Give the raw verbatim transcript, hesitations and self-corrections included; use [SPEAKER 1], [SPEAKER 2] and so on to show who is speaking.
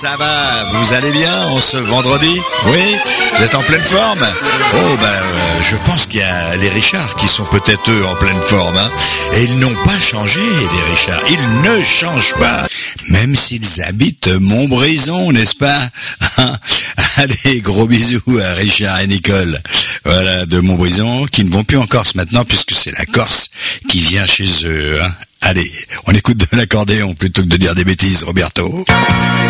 [SPEAKER 1] Ça va, vous allez bien en ce vendredi? Oui, vous êtes en pleine forme? Oh ben, euh, je pense qu'il y a les Richards qui sont peut-être eux en pleine forme, hein. Et ils n'ont pas changé, les Richards. Ils ne changent pas, même s'ils habitent Montbrison, n'est-ce pas? Allez, gros bisous à Richard et Nicole. Voilà, de Montbrison, qui ne vont plus en Corse maintenant, puisque c'est la Corse qui vient chez eux, hein. Allez, on écoute de l'accordéon plutôt que de dire des bêtises, Roberto.